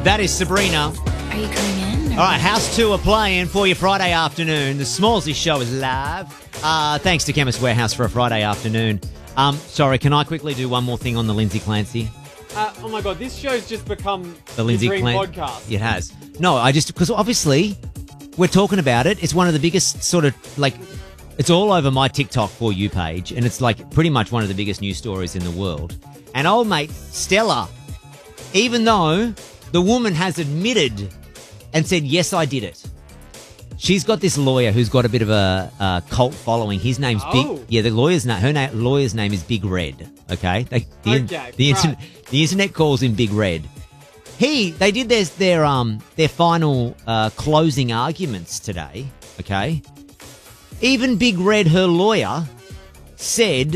That is Sabrina. Are you coming in? All right, House 2 are playing for your Friday afternoon. The Smallsy Show is live. Thanks to Chemist Warehouse for a Friday afternoon. Sorry, can I quickly do one more thing on the Lindsay Clancy? Oh my God, this show's just become The Lindsay dream Clancy podcast. It has. No, because obviously we're talking about it. It's one of the biggest sort of it's all over my TikTok For You page, and it's like pretty much one of the biggest news stories in the world. And old mate Stella, even though the woman has admitted and said, yes, I did it. She's got this lawyer who's got a bit of a cult following. His name's Big. Yeah, the lawyer's name is Big Red. Okay, the internet calls him Big Red. They did their final closing arguments today. Okay, even Big Red, her lawyer, said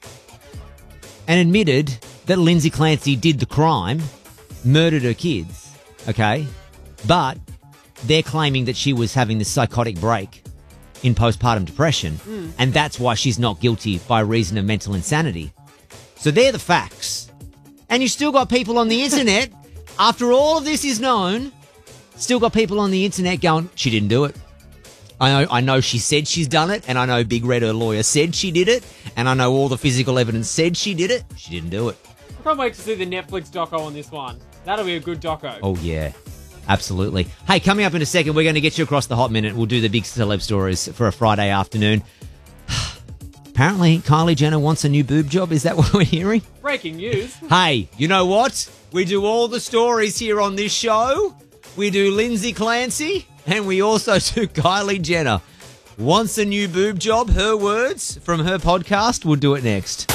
and admitted that Lindsay Clancy did the crime, murdered her kids. Okay, but they're claiming that she was having this psychotic break in postpartum depression, and that's why she's not guilty by reason of mental insanity. So they're the facts. And you still got people on the internet, after all of this is known, still got people on the internet going, she didn't do it. I know she said she's done it, and I know Big Red, her lawyer, said she did it, and I know all the physical evidence said she did it. She didn't do it. I can't wait to see the Netflix doco on this one. That'll be a good doco. Oh, yeah. Absolutely. Hey, coming up in a second, we're going to get you across the hot minute. We'll do the big celeb stories for a Friday afternoon. Apparently, Kylie Jenner wants a new boob job. Is that what we're hearing? Breaking news. Hey, you know what? We do all the stories here on this show. We do Lindsay Clancy, and we also do Kylie Jenner. Wants a new boob job, her words from her podcast. We'll do it next.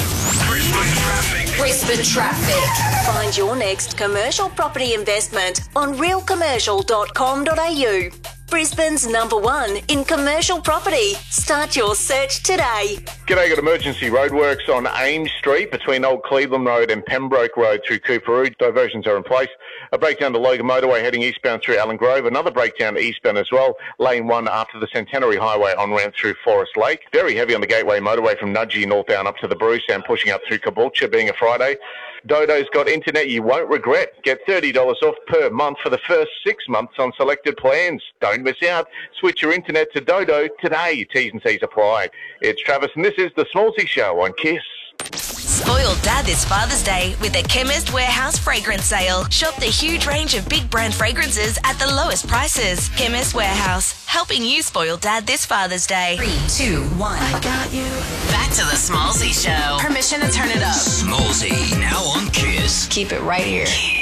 Brisbane Traffic. Find your next commercial property investment on realcommercial.com.au. Brisbane's #1 in commercial property. Start your search today. G'day, got emergency roadworks on Ames Street between Old Cleveland Road and Pembroke Road through Cooperoo. Diversions are in place. A breakdown to Logan Motorway heading eastbound through Allen Grove. Another breakdown eastbound as well. Lane 1 after the Centenary Highway on ramp through Forest Lake. Very heavy on the Gateway Motorway from Nudgee northbound up to the Bruce and pushing up through Caboolture being a Friday. Dodo's got internet you won't regret. Get $30 off per month for the first 6 months on selected plans. Don't miss out. Switch your internet to Dodo today. T's and C's apply. It's Travis and this is The Smallsy Show on KISS. Spoil Dad this Father's Day with a Chemist Warehouse fragrance sale. Shop the huge range of big brand fragrances at the lowest prices. Chemist Warehouse, helping you spoil Dad this Father's Day. 3, 2, 1. I got you. Back to the Smallsy Show. Permission to turn it up. Smallsy, now on KISS. Keep it right here.